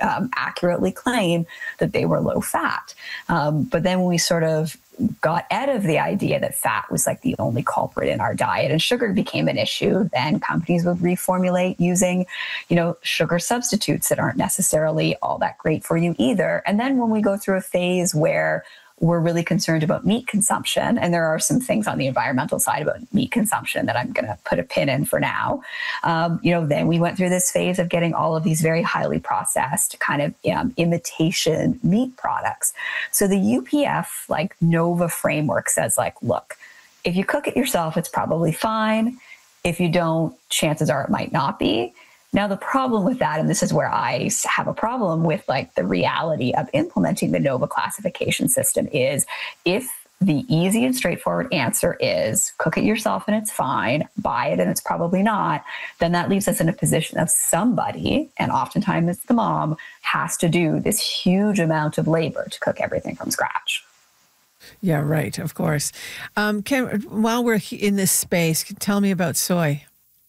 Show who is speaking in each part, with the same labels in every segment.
Speaker 1: accurately claim that they were low fat. But then when we sort of got out of the idea that fat was like the only culprit in our diet and sugar became an issue, then companies would reformulate using, sugar substitutes that aren't necessarily all that great for you either. And then when we go through a phase where we're really concerned about meat consumption, and there are some things on the environmental side about meat consumption that I'm going to put a pin in for now. Then we went through this phase of getting all of these very highly processed kind of imitation meat products. So the UPF NOVA framework says look, if you cook it yourself, it's probably fine. If you don't, chances are it might not be. Now, the problem with that, and this is where I have a problem with the reality of implementing the NOVA classification system, is if the easy and straightforward answer is cook it yourself and it's fine, buy it and it's probably not, then that leaves us in a position of somebody, and oftentimes it's the mom, has to do this huge amount of labor to cook everything from scratch.
Speaker 2: Yeah, right, of course. While we're in this space, tell me about soy.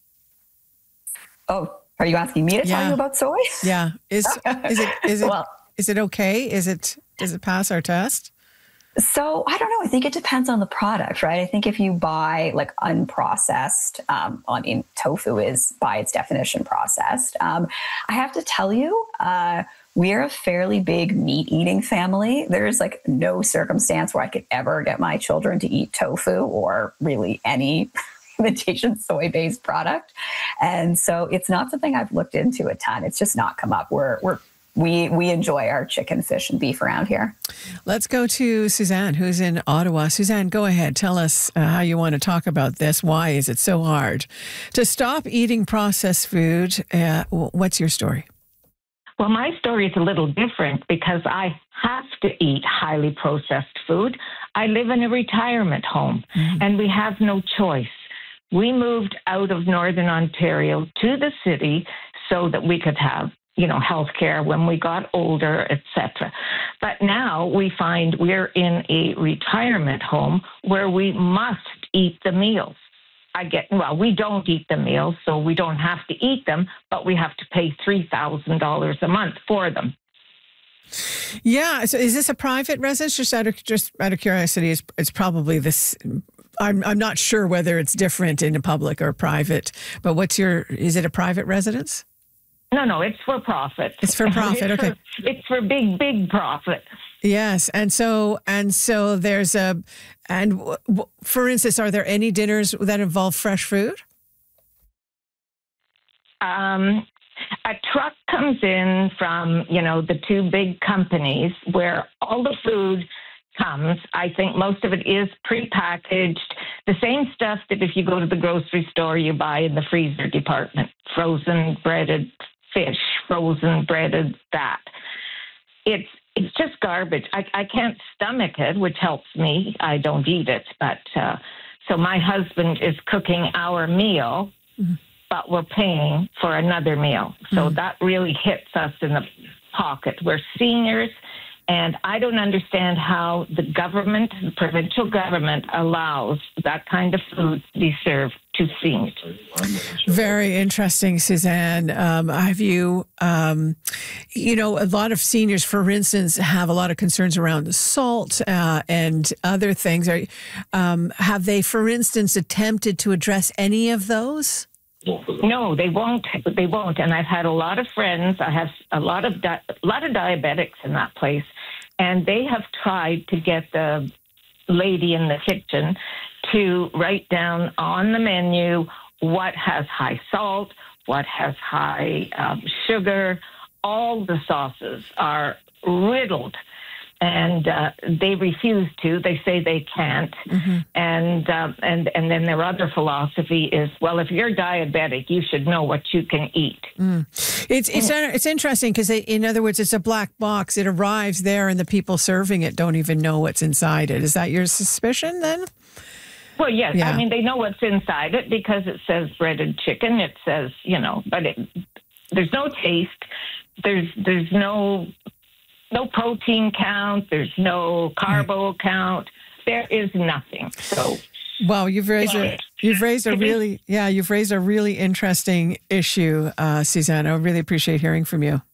Speaker 1: Oh, are you asking me to tell you about soy?
Speaker 2: Yeah. Is it okay? Does it pass our test?
Speaker 1: So I don't know. I think it depends on the product, right? I think if you buy unprocessed, tofu is by its definition processed. I have to tell you, we're a fairly big meat eating family. There's no circumstance where I could ever get my children to eat tofu or really any imitation soy-based product. And so it's not something I've looked into a ton. It's just not come up. We enjoy our chicken, fish, and beef around here.
Speaker 2: Let's go to Suzanne, who's in Ottawa. Suzanne, go ahead. Tell us how you want to talk about this. Why is it so hard to stop eating processed food? What's your story?
Speaker 3: Well, my story is a little different because I have to eat highly processed food. I live in a retirement home, and we have no choice. We moved out of Northern Ontario to the city so that we could have, health care when we got older, etc. But now we find we're in a retirement home where we must eat the meals. We don't eat the meals, so we don't have to eat them, but we have to pay $3,000 a month for them.
Speaker 2: Yeah. So is this a private residence? Just out of curiosity, it's probably this. I'm not sure whether it's different in a public or private, but is it a private residence?
Speaker 3: No, it's for profit.
Speaker 2: It's for profit. Okay.
Speaker 3: It's for big profit.
Speaker 2: Yes. And so there's for instance, are there any dinners that involve fresh food?
Speaker 3: A truck comes in from, the two big companies where all the food comes. I think most of it is prepackaged. The same stuff that if you go to the grocery store, you buy in the freezer department. Frozen breaded fish, frozen breaded that. It's just garbage. I can't stomach it, which helps me. I don't eat it. But so my husband is cooking our meal, but we're paying for another meal. So that really hits us in the pocket. We're seniors. And I don't understand how the provincial government allows that kind of food to be served to seniors.
Speaker 2: Very interesting, Suzanne. Have you, a lot of seniors, for instance, have a lot of concerns around salt and other things. Have they, for instance, attempted to address any of those?
Speaker 3: No, they won't. They won't. And I've had a lot of friends. I have a lot of diabetics in that place, and they have tried to get the lady in the kitchen to write down on the menu what has high salt, what has high sugar. All the sauces are riddled. And they refuse to. They say they can't. And then their other philosophy is, well, if you're diabetic, you should know what you can eat.
Speaker 2: It's interesting because, in other words, it's a black box. It arrives there, and the people serving it don't even know what's inside it. Is that your suspicion then?
Speaker 3: Well, yes. Yeah. I mean, they know what's inside it because it says breaded chicken. It says, but there's no taste. There's no protein count. There's no carbo count. There is nothing. So,
Speaker 2: well, you've raised a really interesting issue, Suzanne. I really appreciate hearing from you.